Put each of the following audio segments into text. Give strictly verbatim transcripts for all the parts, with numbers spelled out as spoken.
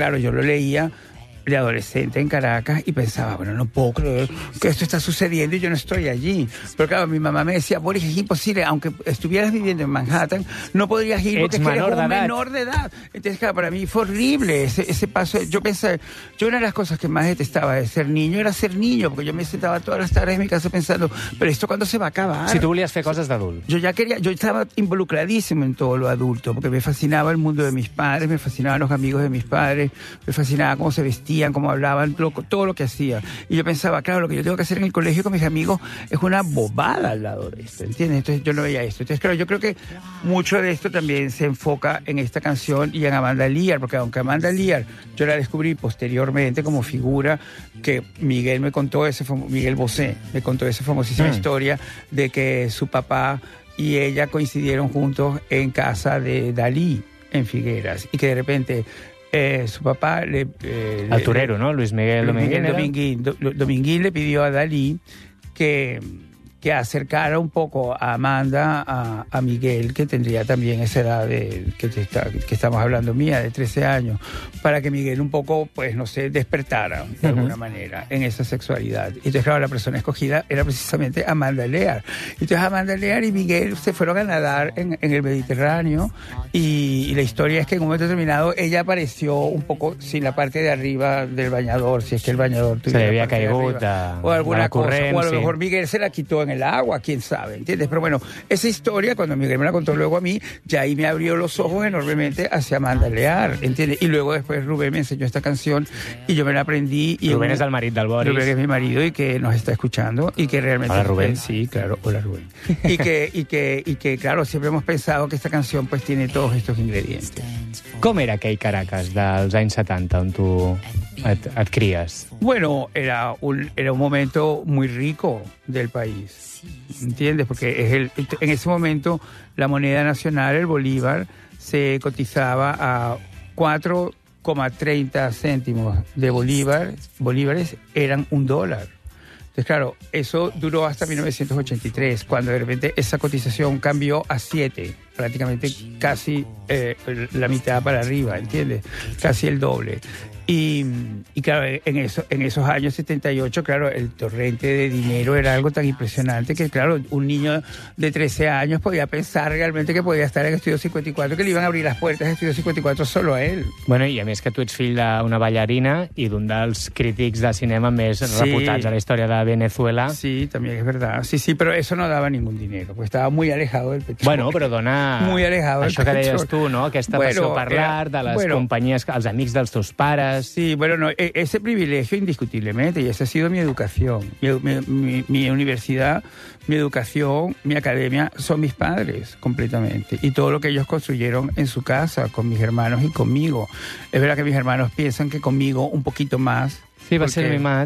claro, yo lo leía de adolescente en Caracas y pensaba, bueno, no puedo creer que esto está sucediendo y yo no estoy allí. Pero claro, mi mamá me decía, Boris, es imposible, aunque estuvieras viviendo en Manhattan, no podrías ir porque es que eres un menor de edad. Entonces, claro, para mí fue horrible ese, ese paso. Yo pensé, yo una de las cosas que más detestaba de ser niño era ser niño, porque yo me sentaba todas las tardes en mi casa pensando, pero ¿esto cuándo se va a acabar? Si tú volies fer coses d'adult. Yo ya quería, yo estaba involucradísimo en todo lo adulto, porque me fascinaba el mundo de mis padres, me fascinaban los amigos de mis padres, me fascinaba cómo se vestían, cómo hablaban, lo, todo lo que hacían. Y yo pensaba, claro, lo que yo tengo que hacer en el colegio con mis amigos es una bobada al lado de esto, ¿entiendes? Entonces yo no veía esto. Entonces, claro, yo creo que mucho de esto también se enfoca en esta canción y en Amanda Lear, porque aunque Amanda Lear yo la descubrí posteriormente como figura, que Miguel me contó, ese Miguel Bosé me contó esa famosísima mm. historia de que su papá y ella coincidieron juntos en casa de Dalí, en Figueras, y que de repente Eh, su papá le... Eh, Al torero, ¿no? Luis Miguel Dominguín. Dominguín, Do, Dominguín le pidió a Dalí que, que acercara un poco a Amanda, a, a Miguel, que tendría también esa edad de, que, te está, que estamos hablando mía, de trece años, para que Miguel un poco, pues, no sé, despertara de alguna uh-huh. manera en esa sexualidad. Y entonces, claro, la persona escogida era precisamente Amanda Lear. Entonces, Amanda Lear y Miguel se fueron a nadar en, en el Mediterráneo y, y la historia es que en un momento determinado ella apareció un poco sin la parte de arriba del bañador, si es que el bañador tuviera se había caído a, o alguna a cosa, corrent, o a lo sí. mejor Miguel se la quitó en el agua, quién sabe, ¿entiendes? Pero bueno, esa historia, cuando Miguel me la contó luego a mí, ya ahí me abrió los ojos enormemente hacia Amanda Lear, ¿entiendes? Y luego después Rubén me enseñó esta canción y yo me la aprendí. Y Rubén un, es el marit del Boris. Rubén es mi marido y que nos está escuchando y que realmente... Hola, Rubén. Sí, claro, hola, Rubén. y, que, y, que, y que, claro, siempre hemos pensado que esta canción pues tiene todos estos ingredientes. Com era aquell Caracas dels anys setanta on tu et, et cries? Bueno, era un, era un momento muy rico del país, ¿entiendes? Porque es el, en ese momento la moneda nacional, el bolívar, se cotizaba a cuatro coma treinta céntimos de bolívar, bolívares eran un dólar. Entonces, claro, eso duró hasta mil novecientos ochenta y tres, cuando de repente esa cotización cambió a siete, prácticamente casi eh, la mitad para arriba, ¿entiendes? Casi el doble. Y, y claro, en, eso, en esos años setenta y ocho, claro, el torrente de dinero era algo tan impresionante que, claro, un niño de trece años podía pensar realmente que podía estar en Estudio cincuenta y cuatro, que le iban a abrir las puertas de Estudio cincuenta y cuatro solo a él. Bueno, i a més que tu ets fill d'una ballarina i d'un dels crítics de cinema més sí. reputats a la història de Venezuela. Sí, también es verdad. Sí, sí, pero eso no daba ningún dinero, pues estaba muy alejado del petróleo. Bueno, però dona... Muy alejado això que deies tu, no? Aquesta bueno, passió per l'art, de les bueno, companyies, els amics dels teus pares... Sí, bueno, no, ese privilegio indiscutiblemente, y esa ha sido mi educación. Mi, mi, mi, mi universidad, mi educación, mi academia, son mis padres completamente. Y todo lo que ellos construyeron en su casa, con mis hermanos y conmigo. Es verdad que mis hermanos piensan que conmigo un poquito más. Sí, va a ser mimat.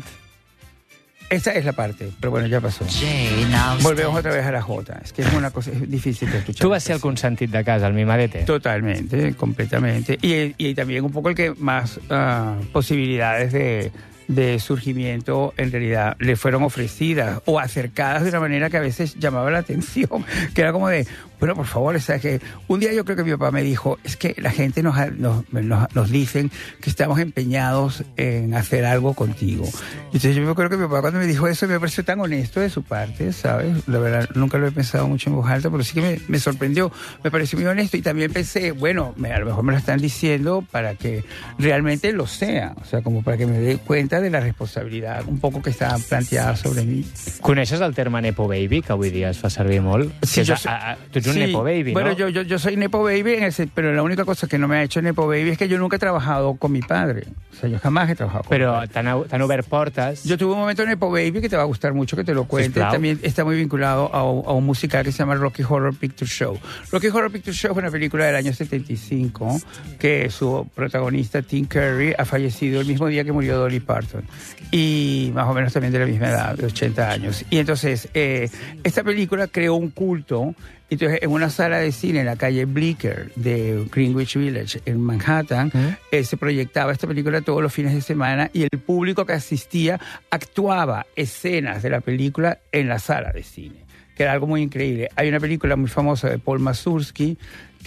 Esa es la parte, pero bueno, ya pasó. Volvemos otra vez a la Jota. Es que es una cosa es difícil de escuchar. Tú vas a ser el consentit de casa, el mimadete. Totalmente, completamente. Y, y también un poco el que más uh, posibilidades de, de surgimiento en realidad le fueron ofrecidas o acercadas de una manera que a veces llamaba la atención. Que era como de, bueno, por favor, o sea, que un día yo creo que mi papá me dijo, es que la gente nos, nos, nos, nos dicen que estamos empeñados en hacer algo contigo. Entonces yo me creo que mi papá cuando me dijo eso me pareció tan honesto de su parte, ¿sabes? La verdad, nunca lo he pensado mucho en voz alta, pero sí que me, me sorprendió, me pareció muy honesto y también pensé, bueno, me, a lo mejor me lo están diciendo para que realmente lo sea, o sea, como para que me dé cuenta de la responsabilidad un poco que está planteada sobre mí. ¿Coneixes el terme Nepo Baby, que avui dia es fa servir molt? Sí, que yo és, sé, a, a, tu ets un sí, Nepo Baby, bueno, ¿no? Bueno, yo, yo, yo soy Nepo Baby, en ese, pero la única cosa que no me ha hecho Nepo Baby es que yo nunca he trabajado con mi padre. O sea, yo jamás he trabajado con Pero mi padre. Pero t'han obert portes. Yo tuve un momento Nepo Baby que te va a gustar mucho que te lo cuente. Sisplau. También está muy vinculado a un, a un musical que se llama Rocky Horror Picture Show. Rocky Horror Picture Show es una película del año setenta y cinco que su protagonista, Tim Curry, ha fallecido el mismo día que murió Dolly Parton. Y más o menos también de la misma edad, de ochenta años. Y entonces, eh, esta película creó un culto. Entonces, en una sala de cine en la calle Bleecker de Greenwich Village, en Manhattan, ¿Eh? Eh, se proyectaba esta película todos los fines de semana y el público que asistía actuaba escenas de la película en la sala de cine, que era algo muy increíble. Hay una película muy famosa de Paul Mazursky que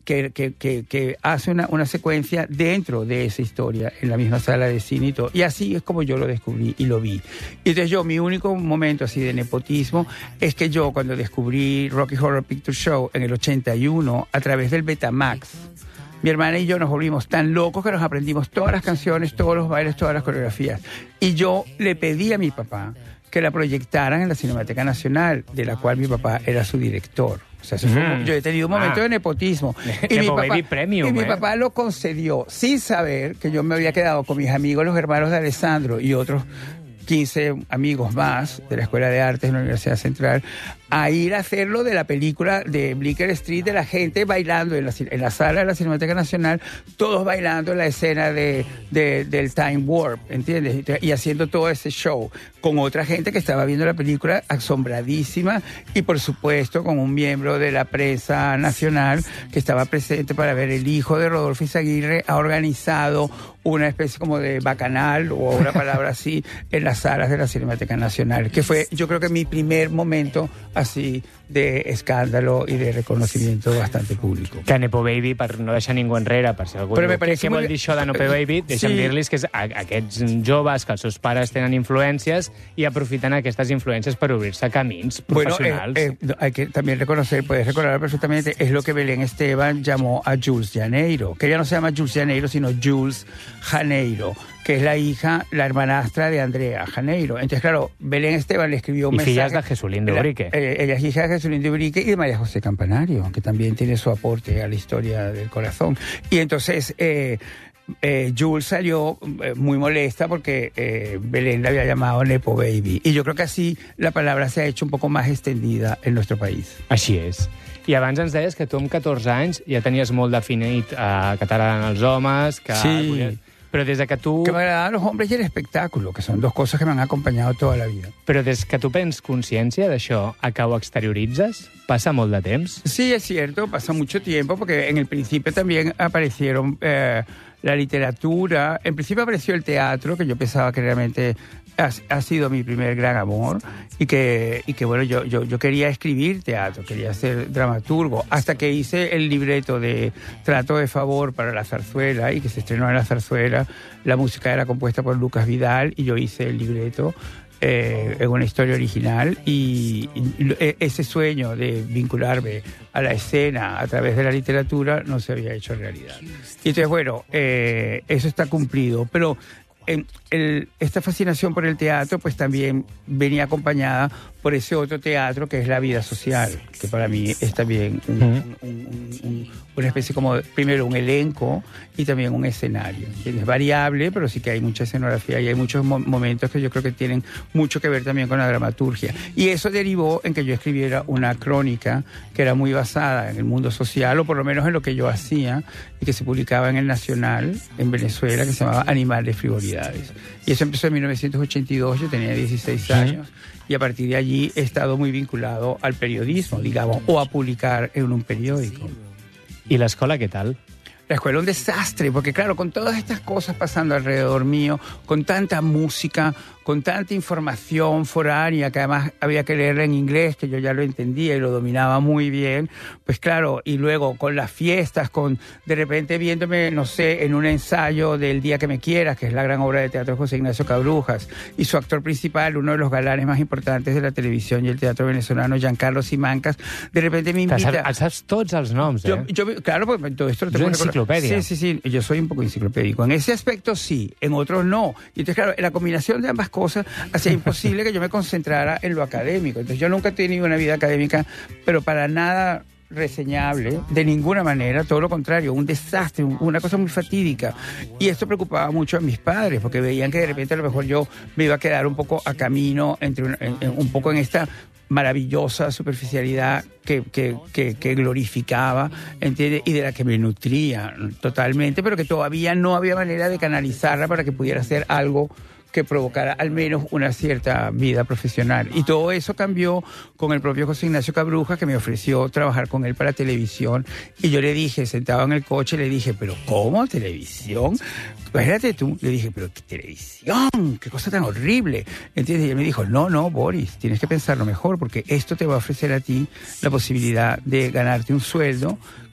que, que, que, que hace una, una secuencia dentro de esa historia, en la misma sala de cine y todo. Y así es como yo lo descubrí y lo vi. Y entonces yo, mi único momento así de nepotismo es que yo cuando descubrí Rocky Horror Picture Show en el ochenta y uno, a través del Betamax, mi hermana y yo nos volvimos tan locos que nos aprendimos todas las canciones, todos los bailes, todas las coreografías. Y yo le pedí a mi papá que la proyectaran en la Cinemateca Nacional, de la cual mi papá era su director. O sea, eso fue un, yo he tenido un momento ah. de nepotismo. Y, mi papá, Premium, y mi eh. papá lo concedió sin saber que yo me había quedado con mis amigos, los hermanos de Alessandro y otros quince amigos más de la Escuela de Artes de la Universidad Central, a ir a hacerlo de la película de Bleecker Street, de la gente bailando en la, en la sala de la Cinemateca Nacional, todos bailando en la escena de, de, del Time Warp, ¿entiendes? Y haciendo todo ese show con otra gente que estaba viendo la película asombradísima y, por supuesto, con un miembro de la prensa nacional que estaba presente para ver. El hijo de Rodolfo Izaguirre ha organizado una especie como de bacanal o una palabra así en las salas de la Cinemateca Nacional, que fue, yo creo que mi primer momento así de escàndalo i de reconocimiento bastante público. Que Nepo Baby, per no deixar ningú enrere, per si algú diu, què, què vol dir això de Nepo Baby, deixa'm sí. dir-los que és a, aquests joves que els seus pares tenen influències i aprofiten aquestes influències per obrir-se camins professionals. Bueno, eh, eh, hay que también reconocer, puedes recordar perfectamente, es lo que Belén Esteban llamó a Jules Janeiro, que ella no se llama Jules Janeiro, sino Jules Janeiro, que es la hija, la hermanastra de Andrea Janeiro. Entonces, claro, Belén Esteban le escribió un y mensaje... Y fillas de Jesulín de Ubrique. Eh, ella es hija de Jesulín de Ubrique y de María José Campanario, que también tiene su aporte a la historia del corazón. Y entonces... Eh, Eh, Jules salió eh, muy molesta porque eh, Belén la había llamado Nepo Baby. Y yo creo que así la palabra se ha hecho un poco más extendida en nuestro país. Així és. I abans ens deies que tu amb catorze anys ja tenies molt definit eh, que t'agraden els homes, que... Sí. Però des de que tu... Que me agradan los hombres y el espectáculo, que son dos cosas que me han acompañado toda la vida. Però des que tu prens consciència d'això a que ho exterioritzes, passa molt de temps? Sí, es cierto, pasa mucho tiempo, porque en el principio también aparecieron eh, la literatura, en principio apareció el teatro, que yo pensaba que realmente ha, ha sido mi primer gran amor, y que, y que bueno, yo, yo, yo quería escribir teatro, quería ser dramaturgo, hasta que hice el libreto de Trato de Favor para la Zarzuela, y que se estrenó en la Zarzuela. La música era compuesta por Lucas Vidal, y yo hice el libreto eh, en una historia original, y, y ese sueño de vincularme a la escena a través de la literatura no se había hecho realidad. Y entonces, bueno, eh, eso está cumplido, pero en el, esta fascinación por el teatro pues también venía acompañada por ese otro teatro que es la vida social, que para mí es también un, un, un, un, una especie como, primero, un elenco y también un escenario. Es variable, pero sí que hay mucha escenografía y hay muchos mo momentos que yo creo que tienen mucho que ver también con la dramaturgia. Y eso derivó en que yo escribiera una crónica que era muy basada en el mundo social, o por lo menos en lo que yo hacía, y que se publicaba en El Nacional, en Venezuela, que se llamaba Animales Frivolidades. Y eso empezó en mil novecientos ochenta y dos, yo tenía dieciséis años, y a partir de allí he estado muy vinculado al periodismo, digamos, o a publicar en un periódico. ¿Y la escuela qué tal? La escuela un desastre, porque claro, con todas estas cosas pasando alrededor mío, con tanta música, con tanta información foránea, que además había que leerla en inglés, que yo ya lo entendía y lo dominaba muy bien, pues claro, y luego con las fiestas, con de repente viéndome, no sé, en un ensayo del Día que me quieras, que es la gran obra de teatro de José Ignacio Cabrujas, y su actor principal, uno de los galanes más importantes de la televisión y el teatro venezolano, Giancarlo Simancas, de repente me invita... Els saps tots els noms, eh? Yo, yo, claro, porque todo esto lo tengo que recordar. Sí, sí, sí, yo soy un poco enciclopédico. En ese aspecto sí, en otros no. Y entonces, claro, la combinación de ambas cosas hacía imposible que yo me concentrara en lo académico. Entonces yo nunca he tenido una vida académica, pero para nada reseñable, de ninguna manera, todo lo contrario, un desastre, una cosa muy fatídica. Y esto preocupaba mucho a mis padres, porque veían que de repente a lo mejor yo me iba a quedar un poco a camino, entre un, en, en, un poco en esta maravillosa superficialidad que, que, que, que glorificaba, ¿entiendes? Y de la que me nutría totalmente, pero que todavía no había manera de canalizarla para que pudiera ser algo que provocara al menos una cierta vida profesional. Y todo eso cambió con el propio José Ignacio Cabrujas, que me ofreció trabajar con él para televisión. Y yo le dije, sentado en el coche, le dije, ¿pero cómo? ¿Televisión? Espérate tú. Le dije, ¿pero qué televisión? ¡Qué cosa tan horrible! ¿Entiendes? Y él me dijo, no, no, Boris, tienes que pensarlo mejor, porque esto te va a ofrecer a ti la posibilidad de ganarte un sueldo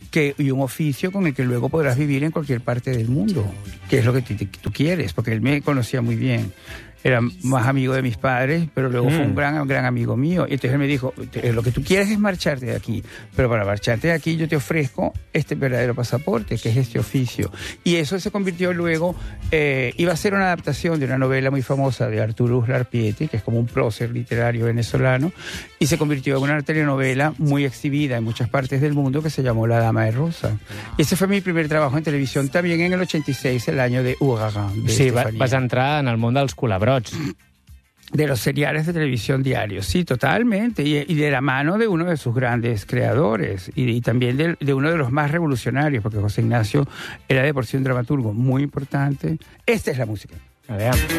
que, y un oficio con el que luego podrás vivir en cualquier parte del mundo, que es lo que t- tú quieres, porque él me conocía muy bien. Era más amigo de mis padres, pero luego mm. fue un gran, gran amigo mío. Y entonces él me dijo, lo que tú quieres es marcharte de aquí, pero para marcharte de aquí yo te ofrezco este verdadero pasaporte, que es este oficio. Y eso se convirtió luego, eh, iba a ser una adaptación de una novela muy famosa de Arturo Uslar Pietri, que es como un prócer literario venezolano, y se convirtió en una telenovela muy exhibida en muchas partes del mundo que se llamó La Dama de Rosa. Y ese fue mi primer trabajo en televisión, también en el ochenta y seis, el año de Huragan. Sí, va, vas a entrar en el món dels culebrots. De los seriales de televisión diarios, sí, totalmente, y, y de la mano de uno de sus grandes creadores, y, y también de, de uno de los más revolucionarios, porque José Ignacio era de por sí un dramaturgo muy importante. Esta es la música. A ver.